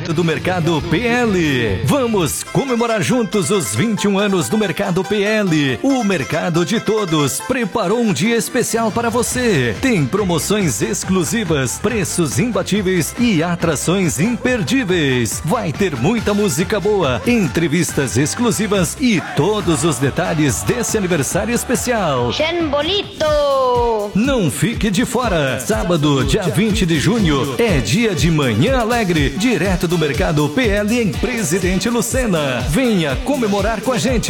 Do Mercado PL. Vamos comemorar juntos os 21 anos do Mercado PL. O Mercado de Todos preparou um dia especial para você. Tem promoções exclusivas, preços imbatíveis e atrações imperdíveis. Vai ter muita música boa, entrevistas exclusivas e todos os detalhes desse aniversário especial. Bonito! Não fique de fora. Sábado, dia 20 de junho, é dia de Manhã Alegre, direto do Mercado PL em Presidente Lucena. Venha comemorar com a gente.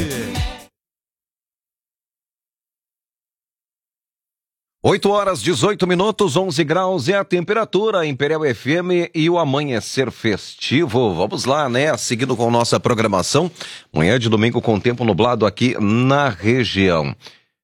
8h18, 11 graus é a temperatura, Imperial FM e o amanhecer festivo. Vamos lá, né? Seguindo com nossa programação. Manhã de domingo com tempo nublado aqui na região.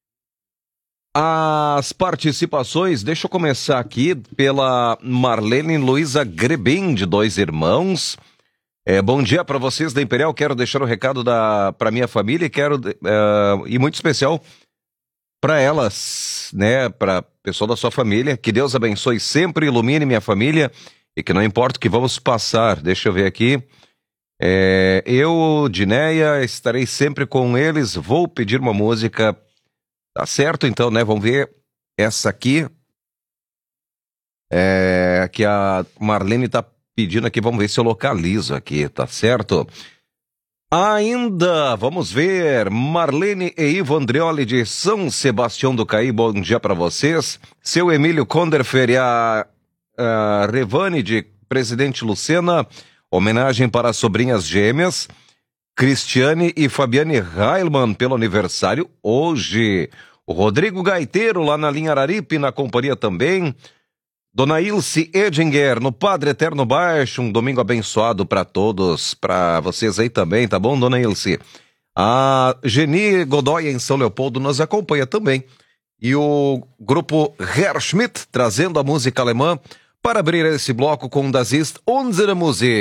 As participações, deixa eu começar aqui pela Marlene Luiza Grebin, de Dois Irmãos. Bom dia para vocês da Imperial, quero deixar um recado para minha família e muito especial para elas, né, para pessoal da sua família. Que Deus abençoe sempre, ilumine minha família e que não importa o que vamos passar. Deixa eu ver aqui. Eu, Dineia, estarei sempre com eles. Vou pedir uma música. Tá certo, então, né? Vamos ver essa aqui. Que a Marlene tá pedindo aqui. Vamos ver se eu localizo aqui, tá certo? Ainda, vamos ver. Marlene e Ivo Andrioli de São Sebastião do Caí. Bom dia para vocês. Seu Emílio Conderfer e a Revane de Presidente Lucena. Homenagem para as sobrinhas gêmeas. Cristiane e Fabiane Heilmann pelo aniversário hoje. O Rodrigo Gaiteiro lá na linha Araripe, na companhia também. Dona Ilse Edinger no Padre Eterno Baixo. Um domingo abençoado para todos, para vocês aí também, tá bom, Dona Ilse? A Geni Godoy em São Leopoldo nos acompanha também. E o grupo Herr Schmidt trazendo a música alemã para abrir esse bloco com Das ist unsere Musik.